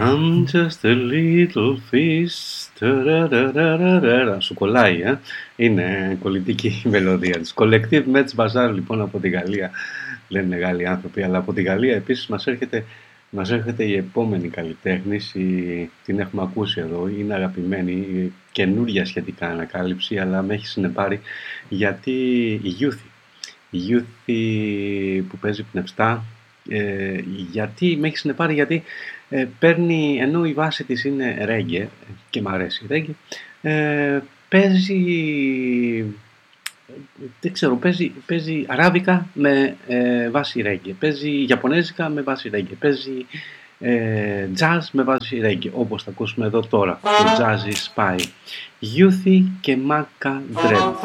I'm just a little fish. Σου κολλάει, Είναι κολλητική η μελωδία της. Collective Metz Bazaar, λοιπόν, από τη Γαλλία. Λένε Γάλλοι άνθρωποι, αλλά από τη Γαλλία επίσης μας έρχεται η επόμενη καλλιτέχνης. Την έχουμε ακούσει εδώ, είναι αγαπημένη, καινούρια σχετικά ανακάλυψη, αλλά με έχει συνεπάρει γιατί η Youthi που παίζει πνευστά, γιατί με έχει συνεπάρει, γιατί παίρνει, ενώ η βάση της είναι ρέγγε και μ' αρέσει η ρέγγε, παίζει, δεν ξέρω, παίζει αράβικα με βάση ρέγγε, παίζει ιαπωνέζικα με βάση ρέγγε, παίζει jazz με βάση ρέγγε, όπως θα ακούσουμε εδώ τώρα, το Jazzy Spy. Youthi και Macca Dread.